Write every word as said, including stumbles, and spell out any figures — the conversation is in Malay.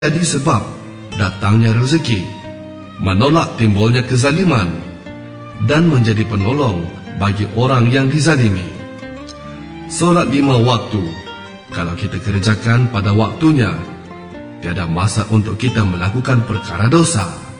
jadi sebab datangnya rezeki, menolak timbulnya kezaliman, dan menjadi penolong bagi orang yang dizalimi. Solat lima waktu, kalau kita kerjakan pada waktunya, tiada masa untuk kita melakukan perkara dosa.